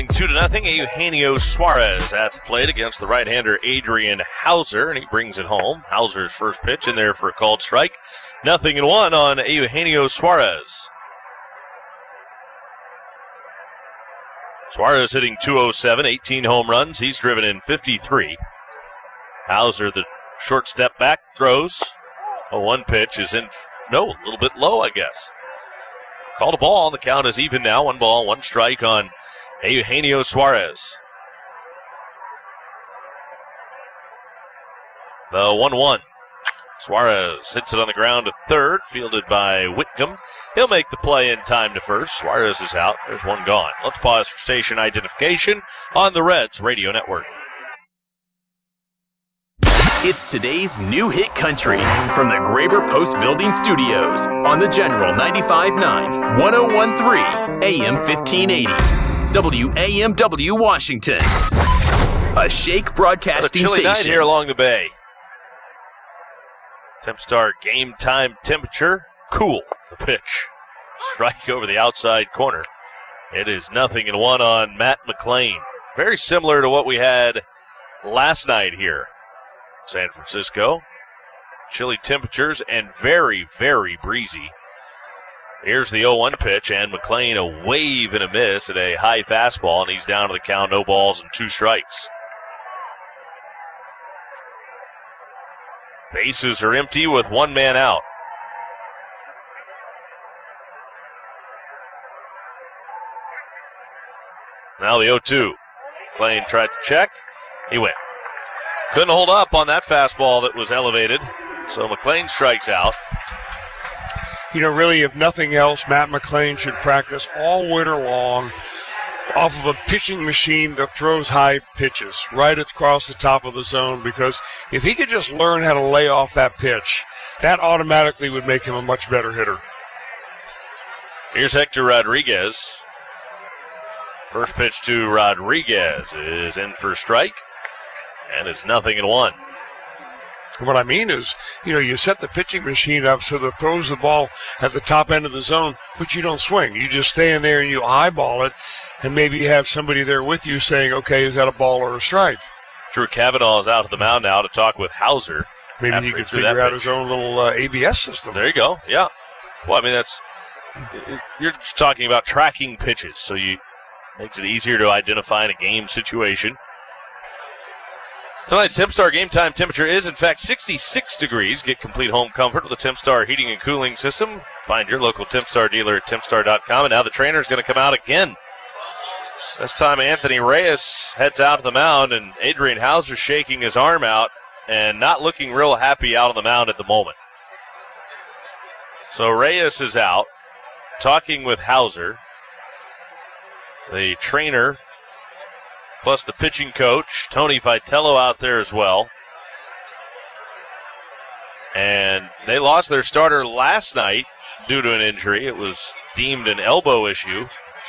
trailing 2-0. Eugenio Suarez at the plate against the right-hander Adrian Hauser, and he brings it home. Hauser's first pitch in there for a called strike. 0-1 on Eugenio Suarez. Suarez hitting .207, 18 home runs. He's driven in 53. Hauser, the short step back, throws. A 1 pitch is a little bit low, I guess. Called a ball. The count is even now. 1 ball, 1 strike on Eugenio Suarez. The 1-1. Suarez hits it on the ground to third, fielded by Whitcomb. He'll make the play in time to first. Suarez is out. There's 1 gone. Let's pause for station identification on the Reds Radio Network. It's today's new hit country from the Graber Post Building Studios on the General 95.9, 101.3, AM 1580, WAMW Washington. A Shake Broadcasting Chilly Station. Night here along the bay. Tempstar game time temperature, cool. The pitch. Strike over the outside corner. It is 0-1 on Matt McLean. Very similar to what we had last night here. San Francisco. Chilly temperatures and very, very breezy. Here's the 0-1 pitch, and McLean a wave and a miss at a high fastball, and he's down to the count, no balls and 2 strikes. Bases are empty with 1 man out. Now the 0-2. McLean tried to check. He went. Couldn't hold up on that fastball that was elevated, so McLean strikes out. You know, really, if nothing else, Matt McLean should practice all winter long off of a pitching machine that throws high pitches right across the top of the zone, because if he could just learn how to lay off that pitch, that automatically would make him a much better hitter. Here's Hector Rodriguez. First pitch to Rodriguez is in for strike, and it's 0-1. What I mean is, you know, you set the pitching machine up so that it throws the ball at the top end of the zone, but you don't swing. You just stay in there and you eyeball it, and maybe you have somebody there with you saying, okay, is that a ball or a strike? Drew Cavanaugh is out of the mound now to talk with Hauser. Maybe he could figure out his own little ABS system. There you go, yeah. Well, I mean, you're just talking about tracking pitches, so makes it easier to identify in a game situation. Tonight's Tempstar game time temperature is, in fact, 66 degrees. Get complete home comfort with the Tempstar heating and cooling system. Find your local Tempstar dealer at Tempstar.com. And now the trainer's going to come out again. This time Anthony Reyes heads out to the mound, and Adrian Hauser shaking his arm out and not looking real happy out on the mound at the moment. So Reyes is out, talking with Hauser. The trainer plus the pitching coach, Tony Vitello, out there as well. And they lost their starter last night due to an injury. It was deemed an elbow issue.